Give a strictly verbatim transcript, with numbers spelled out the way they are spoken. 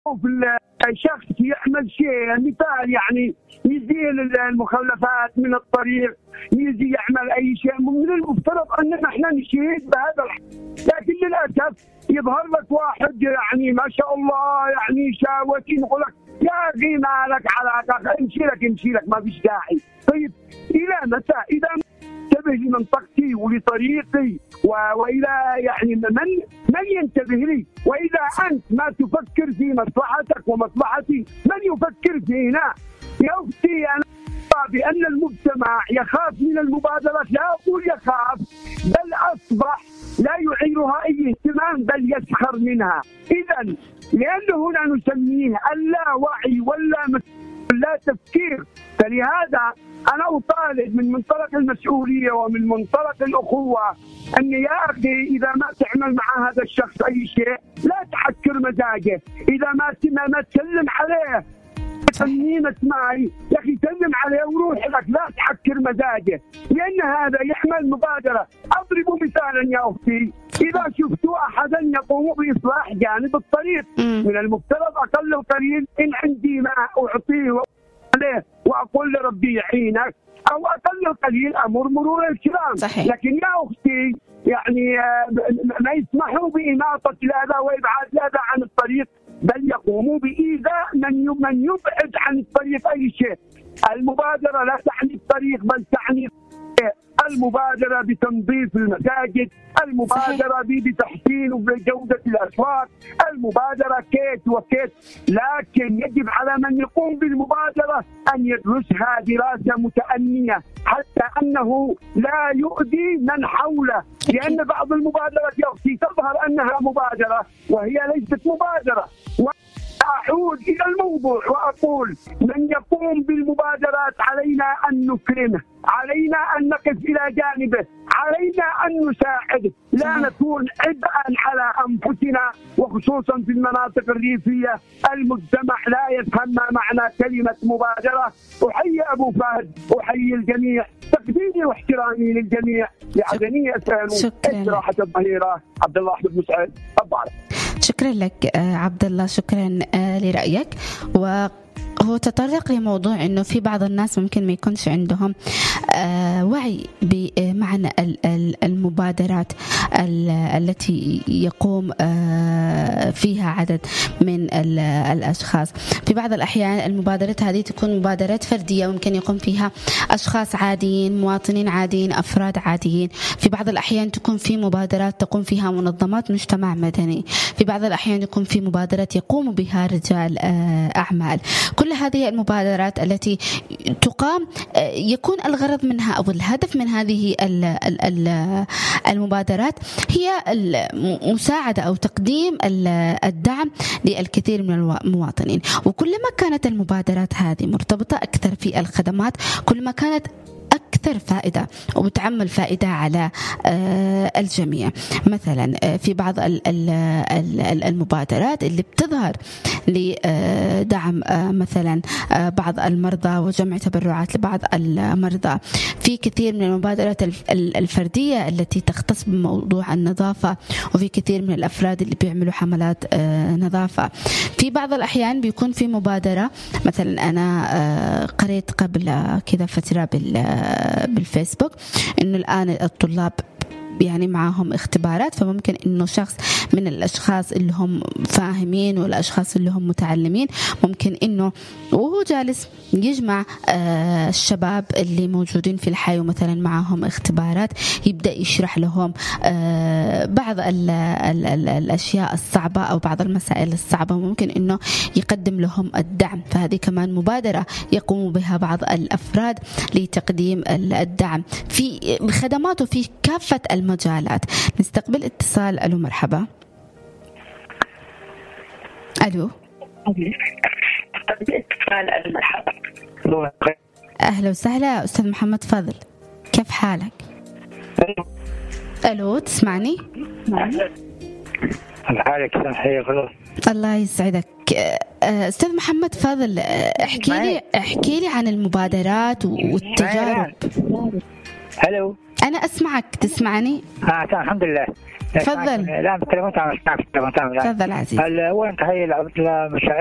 الشخص يعمل شيء مثال يعني يزيل المخلفات من الطريق، يجي يعمل اي شيء، من المفترض ان احنا نشيد بهذا الحق. لكن للاسف يظهر لك واحد يعني ما شاء الله يعني شاوتي، يقول لك يا اخي ما لك علاقه، امشي لك امشي لك ما فيش داعي. طيب الى متى؟ اذا انتبه لمنطقتي ولطريقي والى يعني من من ينتبه لي، واذا انت ما تفكر في مصلحتك ومصلحتي من يفكر فينا؟ يا اختي انا بان المجتمع يخاف من المبادرات، لا اقول يخاف بل اصبح لا يعيرها اي اهتمام بل يسخر منها. اذا لانه هنا نسميه اللاوعي ولا لا تفكير، فلهذا أنا أطالب من منطلق المسؤولية ومن منطلق الأخوة أن يا أخي إذا ما تعمل مع هذا الشخص أي شيء لا تحكر مزاجه، إذا ما ما تسلم عليه تسمينك معي يا أخي سلم عليه وروح لك، لا تحكر مزاجه، لأن هذا يحمل مبادرة. أضرب مثالا يا أختي، إذا شفتوا أحدا يقوم بإصلاح جانب الطريق من المفترض أقل القليل إن عندي ما أعطيه عليه وأقول لربي يعينك، أو أقل القليل أمر مرور الكرام. صحيح. لكن يا أختي يعني ما يسمحوا بإماطة الأذى وإبعاد الأذى عن الطريق، بل يقوموا بإيذاء من من يبعد عن الطريق أي شيء. المبادرة لا تعني الطريق بل تعني المبادرة بتنظيف المساجد، المبادرة بتحسين وجودة الأسواق، المبادرة كيت وكيت. لكن يجب على من يقوم بالمبادرة أن يدرسها دراسة متأنية حتى أنه لا يؤذي من حوله، لأن بعض المبادرات يا أختي تظهر أنها مبادرة وهي ليست مبادرة. أعود إلى الموضوع وأقول من يقوم بالمبادرات علينا أن نكرمه، علينا أن نقف إلى جانبه، علينا أن نساعده، لا نكون عبئا على أنفسنا، وخصوصا في المناطق الريفية المجتمع لا يفهم ما معنى كلمة مبادرة. أحيي أبو فهد، أحيي الجميع، تقديري واحترامي للجميع لعدنية استراحة الظهيرة. عبد الله أحمد مسعد، تفضل. شكرا لك عبد الله، شكرا لرأيك. وهو تطرق لموضوع انه في بعض الناس ممكن ما يكونش عندهم وعي بمعنى المبادرات التي يقوم فيها عدد من الأشخاص. في بعض الأحيان المبادرات هذه تكون مبادرات فردية وممكن يقوم فيها أشخاص عاديين، مواطنين عاديين، أفراد عاديين. في بعض الأحيان تكون في مبادرات تقوم فيها منظمات مجتمع مدني. في بعض الأحيان يكون في مبادرات يقوم بها رجال أعمال. كل هذه المبادرات التي تقام يكون الغرض منها أو الهدف من هذه المبادرات هي المساعدة أو تقديم الدعم للكثير من المواطنين. وكلما كانت المبادرات هذه مرتبطة أكثر في الخدمات كلما كانت أكثر فائدة وبتعمل فائدة على الجميع. مثلا في بعض المبادرات اللي بتظهر لدعم مثلا بعض المرضى وجمع تبرعات لبعض المرضى، في كثير من المبادرات الفردية التي تختص بموضوع النظافة، وفي كثير من الأفراد اللي بيعملوا حملات نظافة. في بعض الأحيان بيكون في مبادرة، مثلا أنا قريت قبل كذا فترة بالفيسبوك إنه الآن الطلاب يعني معهم اختبارات، فممكن إنه شخص من الأشخاص اللي هم فاهمين والأشخاص اللي هم متعلمين ممكن إنه وهو جالس يجمع آه الشباب اللي موجودين في الحي ومثلا معهم اختبارات، يبدأ يشرح لهم آه بعض ال ال ال الأشياء الصعبة أو بعض المسائل الصعبة، ممكن إنه يقدم لهم الدعم. فهذه كمان مبادرة يقوم بها بعض الأفراد لتقديم الدعم في الخدمات وفي كافة المجالات. نستقبل اتصال. ألو مرحبا. ألو أهلا وسهلا أستاذ محمد فضل، كيف حالك؟ ألو تسمعني؟ حالك الله يسعدك. أستاذ محمد فضل، احكي لي احكي لي عن المبادرات والتجارب. هلو أنا أسمعك، تسمعني؟ آه الحمد لله. تفضل. لا تكلمت عن السناك. تفضل عزيز. أولا تحية لعبد الله مشاعر